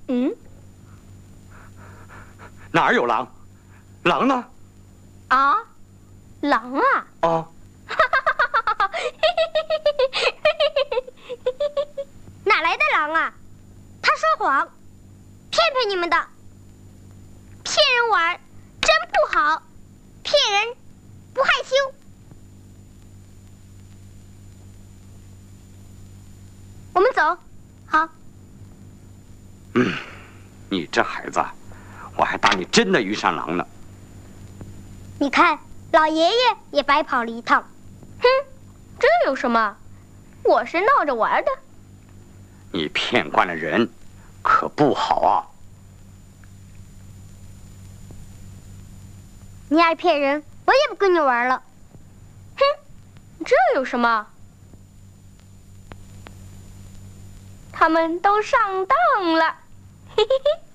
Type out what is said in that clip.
嗯？ 哪儿有狼？狼呢？ 啊，狼啊！ 哦。 哪来的狼啊？他说谎，骗你们的。骗人玩真不好，骗人不害羞。我们走，好。 你这孩子，我还当你真的遇上狼呢。 你看，老爷爷也白跑了一趟。哼，这有什么？我是闹着玩的。 你骗惯了人，可不好啊。 你爱骗人，我也不跟你玩了。哼，这有什么？他们都上当了，嘿嘿嘿。